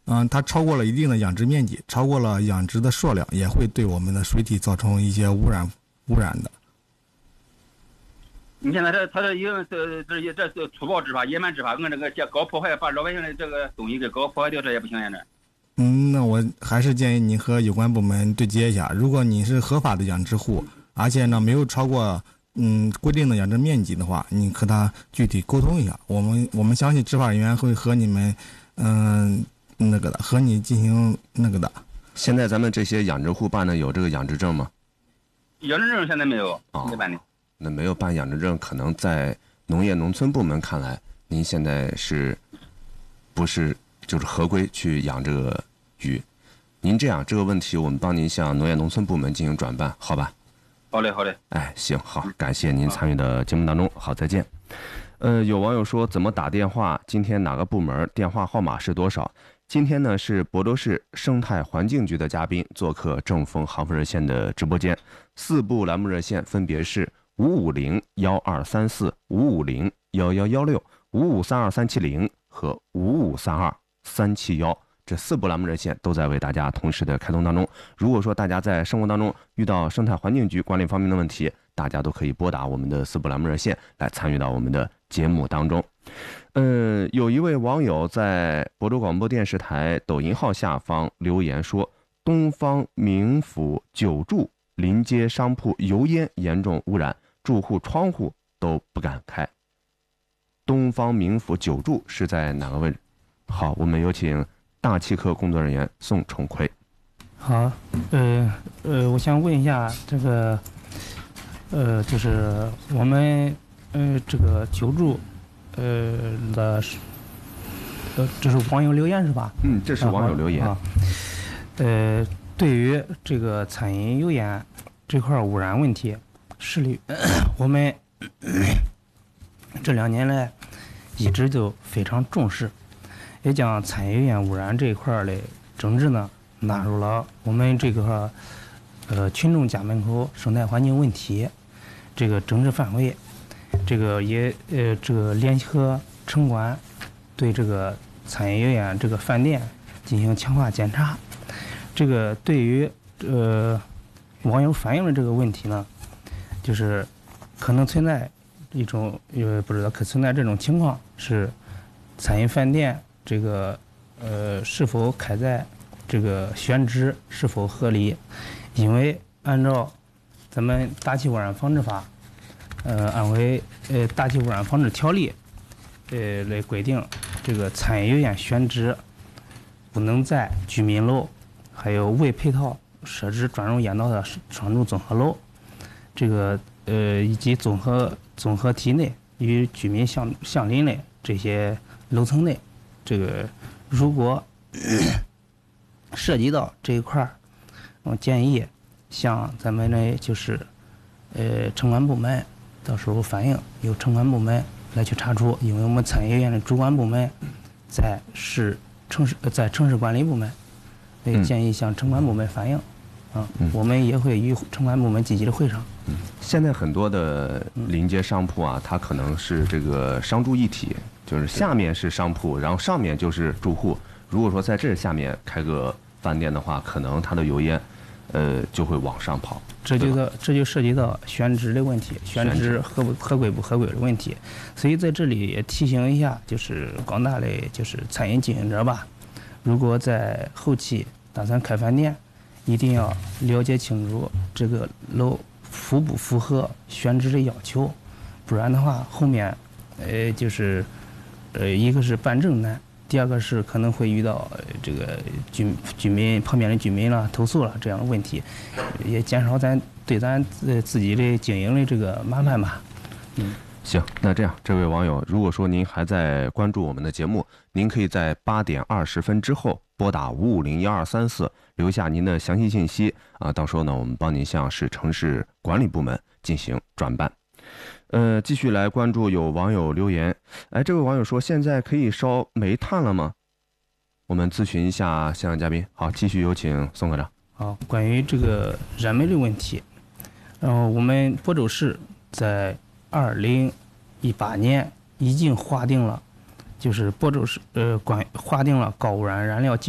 它超过了一定的养殖面积，超过了养殖的数量，也会对我们的水体造成一些污染的。 你现在他这因为这是粗暴执法、野蛮执法，跟这个搞破坏，把老百姓的这个东西给搞破坏掉，这也不行呀，这。 那我还是建议您和有关部门对接一下。如果你是合法的养殖户，而且呢没有超过规定的养殖面积的话，你和他具体沟通一下。我们相信执法人员会和你们和你进行的。 现在咱们这些养殖户办的有这个养殖证吗？ 养殖证现在没有，没办的。 那没有办养殖证，可能在农业农村部门看来，您现在不是就是合规去养这个鱼？您这样这个问题，我们帮您向农业农村部门进行转办，好吧？ 好嘞，好嘞。 哎，行，好，感谢您参与的节目当中，好，再见。有网友说怎么打电话？今天哪个部门？电话号码是多少？今天呢是亳州市生态环境局的嘉宾做客正风航风热线的直播间，4部栏目热线分别是550-1234、550-1116、5532370和5532371。这4部栏目热线都在为大家同时的开通当中。如果说大家在生活当中遇到生态环境局管理方面的问题，大家都可以拨打我们的4部栏目热线来参与到我们的节目当中。有一位网友在亳州广播电视台抖音号下方留言说，东方明府9住临街商铺油烟严重污染，住户窗户都不敢开。东方明府9住是在哪个位置？好，我们有请大气科工作人员宋崇奎。 好，我想问一下这个，就是我们这个9住这是网友留言是吧？ 这是网友留言。 对于这个餐饮油烟这块污染问题，我们这2年来一直就非常重视，也将餐饮油烟污染这一块的整治呢纳入了我们这个群众家门口生态环境问题这个整治范围。这个也这个联合城管对这个餐饮油烟这个饭店进行强化检查。这个对于网友反映的这个问题呢，就是可能存在一种不知道可存在这种情况，是餐饮饭店这个是否开在这个选址是否合理？因为按照咱们大气污染防治法按为大气污染防治条例来规定，这个餐饮油烟选址不能在居民楼还有未配套设置专用烟道的商住综合楼，这个以及综合体内与居民相邻的这些楼层内，这个如果涉及到这一块儿，我建议向咱们的就是城管部门到时候反映，由城管部门来去查处，因为我们餐饮油烟的主管部门在城市管理部门，建议向城管部门反映，我们也会与城管部门积极的会上。 现在很多的临街商铺啊，它可能是这个商住一体，就是下面是商铺，然后上面就是住户。如果说在这下面开个饭店的话，可能它的油烟就会往上跑。这就涉及到选址的问题，选址合规不合规的问题。所以在这里也提醒一下，就是广大的就是餐饮经营者吧，如果在后期打算开饭店，一定要了解清楚这个楼符不符合选址的要求，不然的话后面就是一个是办证难，第二个是可能会遇到这个居民旁边的居民了投诉了这样的问题，也减少咱自己的经营的这个麻烦吧。 行，那这样，这位网友，如果说您还在关注我们的节目，您可以在8点20分之后拨打550-1234，留下您的详细信息啊，到时候呢，我们帮您向城市管理部门进行转办。继续来关注有网友留言，这位网友说，现在可以烧煤炭了吗？我们咨询一下现场嘉宾。好，继续有请宋科长。 好，关于这个燃煤的问题，我们亳州市在2018年已经划定了，就是亳州市划定了高污染燃料